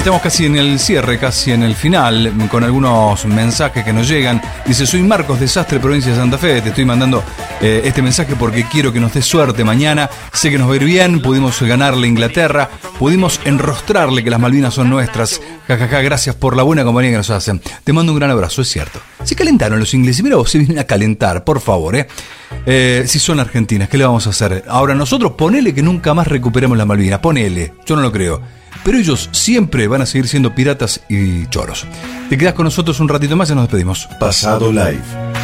estamos casi en el cierre, casi en el final, con algunos mensajes que nos llegan. Dice, soy Marcos de Sastre, provincia de Santa Fe. Te estoy mandando este mensaje porque quiero que nos dé suerte mañana. Sé que nos va a ir bien, pudimos ganarle a Inglaterra, pudimos enrostrarle que las Malvinas son nuestras. Jajaja, gracias por la buena compañía que nos hacen. Te mando un gran abrazo, es cierto. Se calentaron los ingleses, mira vos, se vienen a calentar, por favor, si son argentinas, ¿qué le vamos a hacer? Ahora nosotros ponele que nunca más recuperemos las Malvinas, ponele, yo no lo creo. Pero ellos siempre van a seguir siendo piratas y choros. Te quedás con nosotros un ratito más y nos despedimos. Pasado Live.